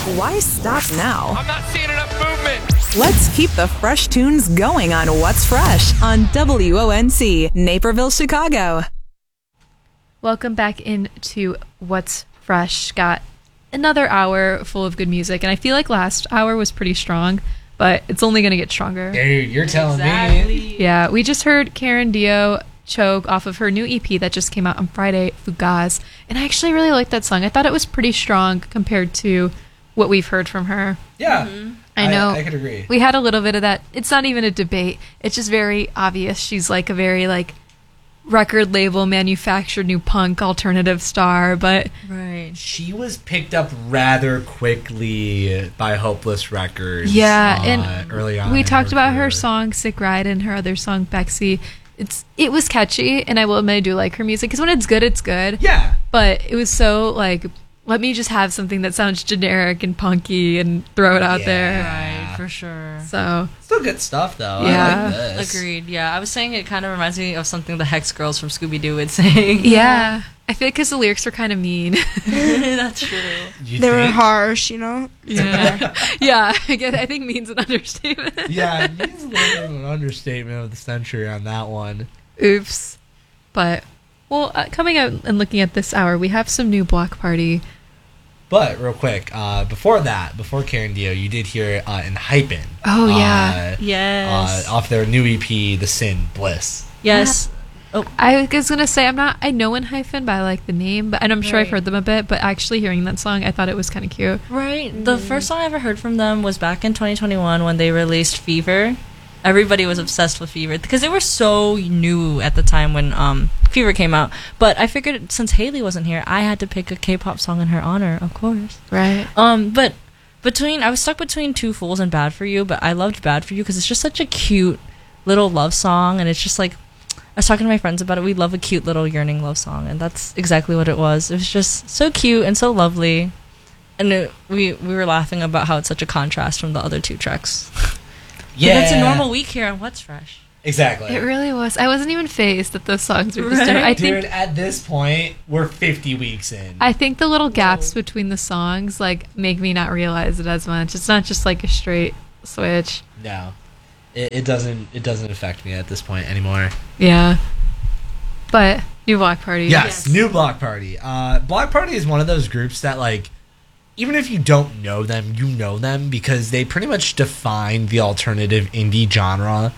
Why stop now? I'm not seeing enough movement. Let's keep the fresh tunes going on What's Fresh on WONC, Naperville, Chicago. Welcome back into What's Fresh. Got another hour full of good music, and I feel like last hour was pretty strong, but it's only going to get stronger. Dude, you're telling me. Yeah, we just heard Karen Dio Choke off of her new EP that just came out on Friday, Fugaz, and I actually really liked that song. I thought it was pretty strong compared to what we've heard from her. Yeah. I know. I could agree. We had a little bit of that. It's not even a debate. It's just very obvious. She's like a very like record label manufactured new punk alternative star, but Right. She was picked up rather quickly by Hopeless Records. yeah, and early on we in talked about her career. song Sick Ride and her other song Bexy. It was catchy, and I will admit I do like her music because when it's good, it's good. Yeah. But it was so like, let me just have something that sounds generic and punky and throw it out there. Right, for sure. So Still good stuff, though. Yeah. I like this. Agreed. Yeah, I was saying it kind of reminds me of something the Hex Girls from Scooby Doo would sing. yeah, I feel like because the lyrics are kind of mean. That's true. You They were think? harsh, you know? Yeah, yeah. I think mean's an understatement. Yeah, it needs a little bit of an understatement of the century on that one. Oops. But well, coming out and looking at this hour, we have some new Block Party. But real quick, before Karen Dio, you did hear in Hypin. Oh, yeah. Yes. Off their new EP, The Sin Bliss. Yes. I was gonna say I know in Hyphen by like the name, and I'm sure I've Right. heard them a bit. But actually hearing that song, I thought it was kind of cute. Right. The first song I ever heard from them was back in 2021 when they released Fever. Everybody was obsessed with Fever because they were so new at the time when Fever came out. But I figured since Haley wasn't here, I had to pick a K-pop song in her honor, of course. Right. But I was stuck between Two Fools and Bad For You, but I loved Bad For You because it's just such a cute little love song, and it's just like, I was talking to my friends about it. We love a cute little yearning love song, and that's exactly what it was. It was just so cute and so lovely, and we were laughing about how it's such a contrast from the other two tracks. Yeah. But that's a normal week here on What's Fresh. Exactly. It really was. I wasn't even phased that those songs were just. Right. I Dude, think. at this point, we're 50 weeks in. I think the little gaps between the songs like make me not realize it as much. It's not just like a straight switch. No. It doesn't affect me at this point anymore. Yeah. But new Block Party. Yes, new Block Party. Block Party is one of those groups that, like, even if you don't know them, you know them because they pretty much defined the alternative indie genre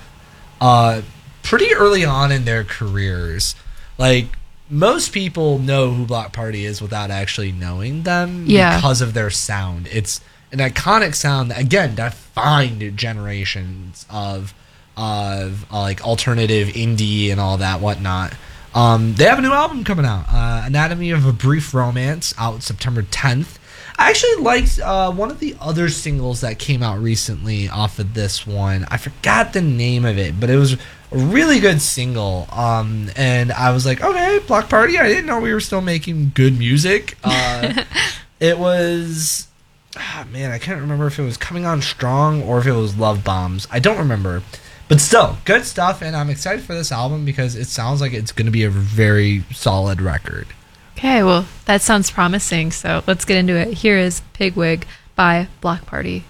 pretty early on in their careers. Like, most people know who Block Party is without actually knowing them because of their sound. It's an iconic sound that, again, defined generations of like alternative indie and all that whatnot. They have a new album coming out, Anatomy of a Brief Romance, out September 10th. I actually liked one of the other singles that came out recently off of this one. I forgot the name of it, but it was a really good single. And I was like, okay, Block Party. I didn't know we were still making good music. It was... man, I can't remember if it was Coming On Strong or if it was Love Bombs. I don't remember. But still, good stuff, and I'm excited for this album because it sounds like it's going to be a very solid record. Okay, well, that sounds promising, so let's get into it. Here is Pigwig by Block Party.